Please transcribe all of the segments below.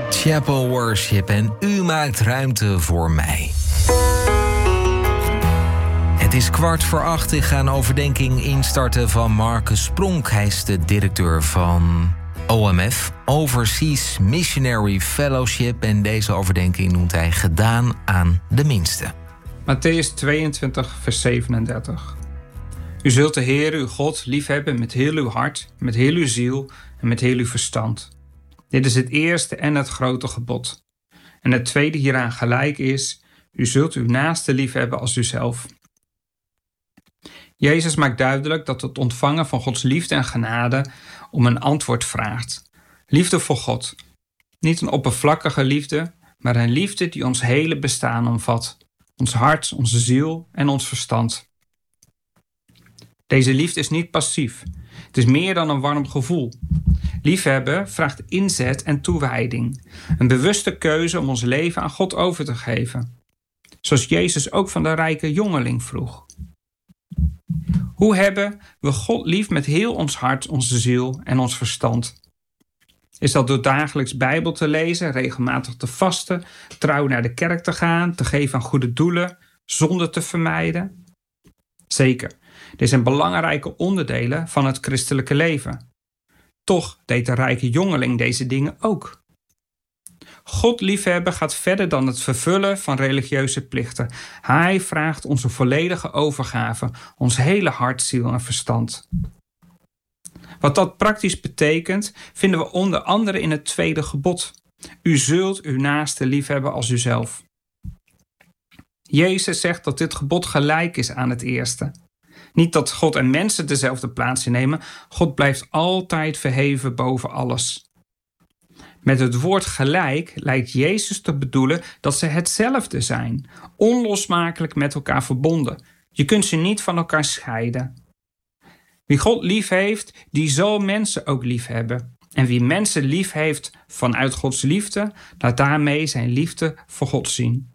Chapel Worship en u maakt ruimte voor mij. Het is 7:15. Ik ga een overdenking instarten van Marcus Spronk. Hij is de directeur van OMF, Overseas Missionary Fellowship. En deze overdenking noemt hij gedaan aan de minste. Mattheüs 22, vers 37. U zult de Heer, uw God, liefhebben met heel uw hart, met heel uw ziel en met heel uw verstand. Dit is het eerste en het grote gebod. En het tweede hieraan gelijk is, u zult uw naaste liefhebben als uzelf. Jezus maakt duidelijk dat het ontvangen van Gods liefde en genade om een antwoord vraagt. Liefde voor God. Niet een oppervlakkige liefde, maar een liefde die ons hele bestaan omvat. Ons hart, onze ziel en ons verstand. Deze liefde is niet passief. Het is meer dan een warm gevoel. Liefhebben vraagt inzet en toewijding. Een bewuste keuze om ons leven aan God over te geven. Zoals Jezus ook van de rijke jongeling vroeg. Hoe hebben we God lief met heel ons hart, onze ziel en ons verstand? Is dat door dagelijks Bijbel te lezen, regelmatig te vasten, trouw naar de kerk te gaan, te geven aan goede doelen, zonde te vermijden? Zeker, dit zijn belangrijke onderdelen van het christelijke leven. Toch deed de rijke jongeling deze dingen ook. God liefhebben gaat verder dan het vervullen van religieuze plichten. Hij vraagt onze volledige overgave, ons hele hart, ziel en verstand. Wat dat praktisch betekent, vinden we onder andere in het tweede gebod. U zult uw naaste liefhebben als uzelf. Jezus zegt dat dit gebod gelijk is aan het eerste. Niet dat God en mensen dezelfde plaats innemen. God blijft altijd verheven boven alles. Met het woord gelijk lijkt Jezus te bedoelen dat ze hetzelfde zijn. Onlosmakelijk met elkaar verbonden. Je kunt ze niet van elkaar scheiden. Wie God lief heeft, die zal mensen ook lief hebben. En wie mensen lief heeft vanuit Gods liefde, laat daarmee zijn liefde voor God zien.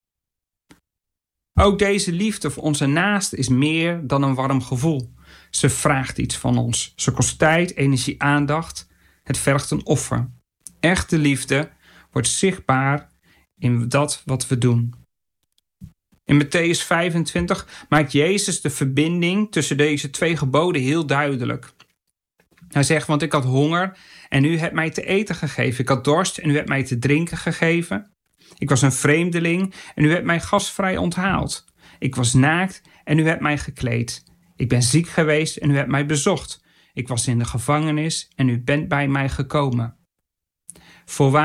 Ook deze liefde voor onze naaste is meer dan een warm gevoel. Ze vraagt iets van ons. Ze kost tijd, energie, aandacht. Het vergt een offer. Echte liefde wordt zichtbaar in dat wat we doen. In Mattheüs 25 maakt Jezus de verbinding tussen deze twee geboden heel duidelijk. Hij zegt, want ik had honger en u hebt mij te eten gegeven. Ik had dorst en u hebt mij te drinken gegeven. Ik was een vreemdeling en u hebt mij gastvrij onthaald. Ik was naakt en u hebt mij gekleed. Ik ben ziek geweest en u hebt mij bezocht. Ik was in de gevangenis en u bent bij mij gekomen. Voorwaar